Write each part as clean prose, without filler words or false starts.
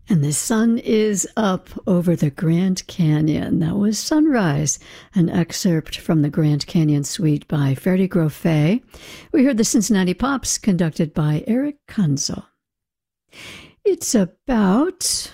And the sun is up over the Grand Canyon. That was Sunrise, an excerpt from the Grand Canyon Suite by Ferdy Grofé. We heard the Cincinnati Pops, conducted by Eric Kunzel. It's about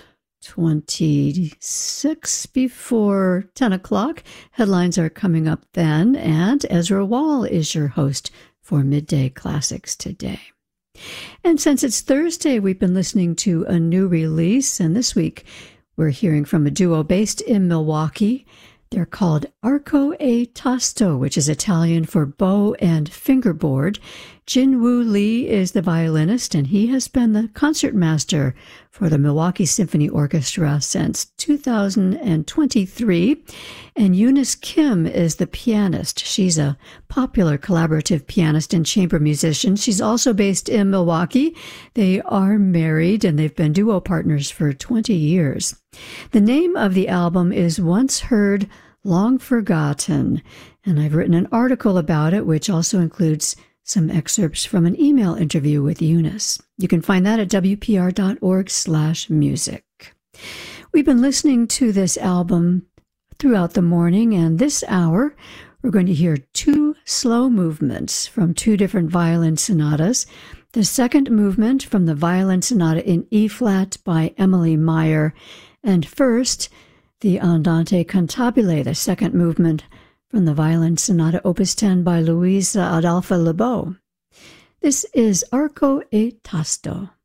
26 before 10 o'clock. Headlines are coming up then, and Ezra Wall is your host for Midday Classics today. And since it's Thursday, we've been listening to a new release, and this week we're hearing from a duo based in Milwaukee. They're called Arco e Tasto, which is Italian for bow and fingerboard. Jin-Woo Lee is the violinist, and he has been the concertmaster for the Milwaukee Symphony Orchestra since 2023. And Eunice Kim is the pianist. She's a popular collaborative pianist and chamber musician. She's also based in Milwaukee. They are married, and they've been duo partners for 20 years. The name of the album is Once Heard, Long Forgotten, and I've written an article about it, which also includes some excerpts from an email interview with Eunice. You can find that at wpr.org/music. We've been listening to this album throughout the morning, and this hour we're going to hear two slow movements from two different violin sonatas. The second movement from the Violin Sonata in E-flat by Emily Meyer, and first, the Andante Cantabile, the second movement from the Violin Sonata Opus 10 by Louise Adolphe Lebeau. This is Arco e Tasto.